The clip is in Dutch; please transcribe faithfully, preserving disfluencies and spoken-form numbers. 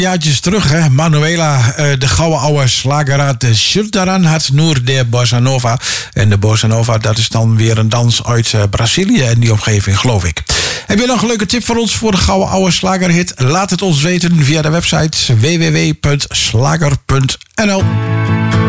jaartjes terug, hè. Manuela, uh, de gouden oude slageraad de Schulteran had Noor de Bossa Nova. En de Bossa Nova, dat is dan weer een dans uit uh, Brazilië en die omgeving, geloof ik. Heb je nog een leuke tip voor ons voor de gouden oude slagerhit? Laat het ons weten via de website w w w punt slager punt n l.